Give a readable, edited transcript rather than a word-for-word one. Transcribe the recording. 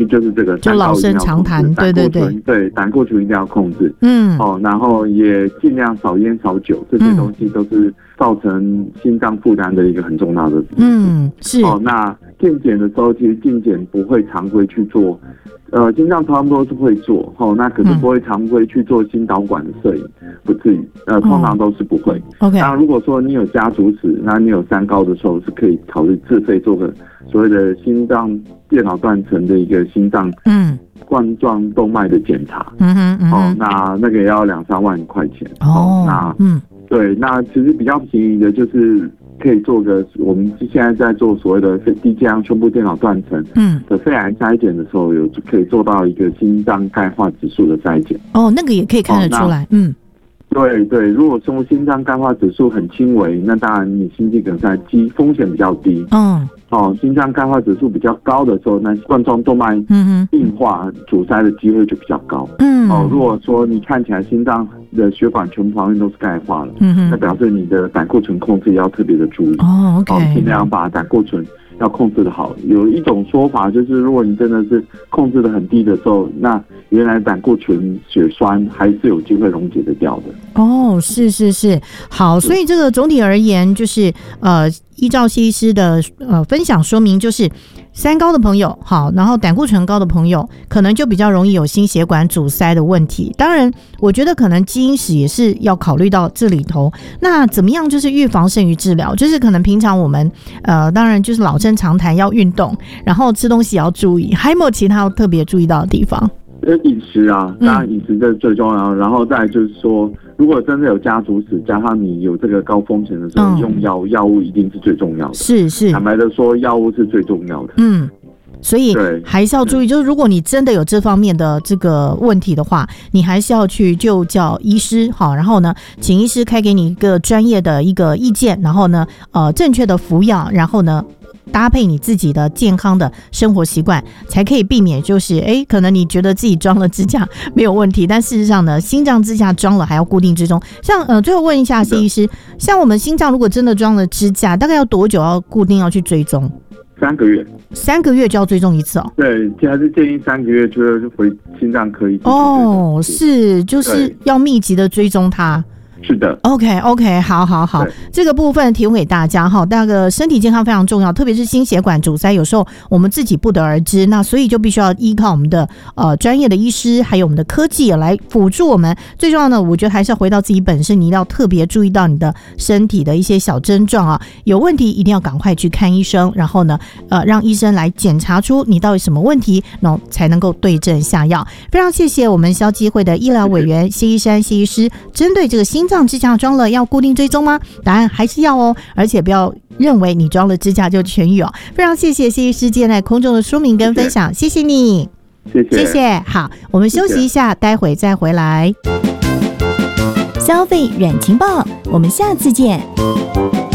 就是这个就老生常谈，对对对， 对，胆固醇一定要控制，然后也尽量少烟少酒，这些东西都是造成心脏负担的一个很重要的是那健检的时候，其实健检不会常规去做。心脏差不多是会做，那可是不会常规去做心导管的摄影，不至于，通常都是不会。 OK， 当然如果说你有家族史，那你有三高的时候，是可以考虑自费做个所谓的心脏电脑断层的一个心脏冠状动脉的检查。那个也要2-3万块钱。对，那其实比较便宜的就是可以做个，我们现在在做所谓的低剂量胸部电脑断层的肺癌筛检的时候，可以做到一个心脏钙化指数的筛检。 那个也可以看得出来。 对对，如果说心脏钙化指数很轻微，那当然你心肌梗塞风险比较低。心脏钙化指数比较高的时候，那冠状动脉硬化阻塞的机会就比较高。如果说你看起来心脏的血管全部旁边都是钙化了，那表示你的胆固醇控制要特别的注意。尽量把胆固醇要控制的好。有一种说法就是，如果你真的是控制的很低的时候，那原来胆固醇血栓还是有机会溶解得掉的。 是好，所以这个总体而言，就是依照谢医师的分享说明，就是三高的朋友好，然后胆固醇高的朋友可能就比较容易有心血管阻塞的问题。当然我觉得可能基因史也是要考虑到这里头。那怎么样就是预防胜于治疗，就是可能平常我们当然就是老生常谈要运动，然后吃东西也要注意，还有没有其他要特别注意到的地方？ 饮食啊，当然饮食这是最重要，然后再来就是说，如果真的有家族史，加上你有这个高风险的时候，用药物一定是最重要的。是，坦白的说，药物是最重要的。 所以还是要注意，就是如果你真的有这方面的这个问题的话，你还是要去就叫医师好，然后呢，请医师开给你一个专业的一个意见，然后呢，正确的服药，然后呢，搭配你自己的健康的生活习惯，才可以避免就是可能你觉得自己装了支架没有问题，但事实上呢，心脏支架装了还要固定追踪。像最后问一下谢医师，像我们心脏如果真的装了支架，大概要多久要固定要去追踪 ？3个月 ，3个月就要追踪一次哦。 对，还是建议3个月就回心脏科医生。是，就是要密集的追踪它。 是的 OK 好，这个部分提供给大家哈。那个身体健康非常重要，特别是心血管阻塞，有时候我们自己不得而知，那所以就必须要依靠我们的专业的医师，还有我们的科技来辅助我们。最重要的，我觉得还是要回到自己本身，你一定要特别注意到你的身体的一些小症状啊，有问题一定要赶快去看医生，然后呢，让医生来检查出你到底什么问题，然后才能够对症下药。非常谢谢我们消基会的医疗委员谢一山谢医师，针对这个心脏支架装了要固定追踪吗？答案还是要哦，而且不要认为你装了支架就痊愈哦。非常谢谢谢医师今天在空中的说明跟分享，谢谢你，谢谢。好，我们休息一下，待会再回来。消费软情报，我们下次见。